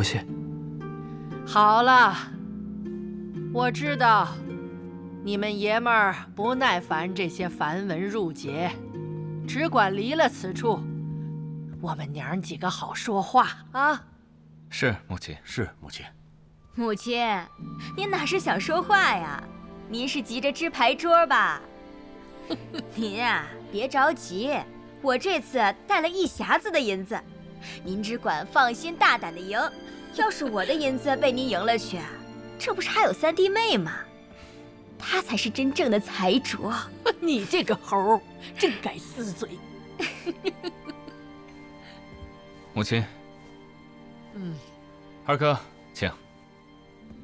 多谢。 好了，我知道你们爷们儿不耐烦这些繁文缛节，只管离了此处，我们娘几个好说话啊。 是母亲， 是母亲。 母亲，您哪是想说话呀？您是急着支牌桌吧？您呀，别着急，我这次带了1匣子的银子，您只管放心大胆的赢。要是我的银子被您赢了去，这不是还有3弟妹吗？她才是真正的财主。 你这个猴，真该撕嘴。 母亲。二哥，请。